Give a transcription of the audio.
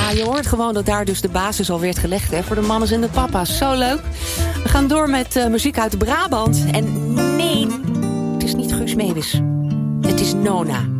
Ja, je hoort gewoon dat daar dus de basis al werd gelegd, hè, voor de mannen en de papa's. Zo leuk. We gaan door met muziek uit Brabant. En nee, het is niet Guus Meeuwis. Het is Nona.